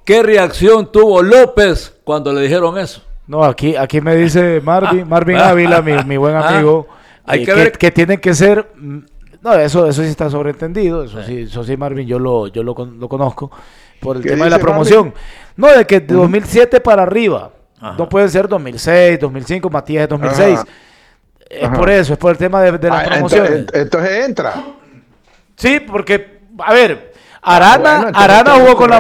¿qué reacción tuvo López cuando le dijeron eso? No, aquí me dice Marvin Ávila, mi buen amigo, hay que ver que tienen que ser... No, eso sí está sobreentendido, eso sí, Marvin, yo lo conozco, por el tema de la promoción. Marvin? No, de que de 2007 para arriba, no puede ser 2006, 2005, Matías de 2006. Ajá. Es por eso, es por el tema de las promociones. Entonces entra. Sí, porque, a ver, Arana jugó con la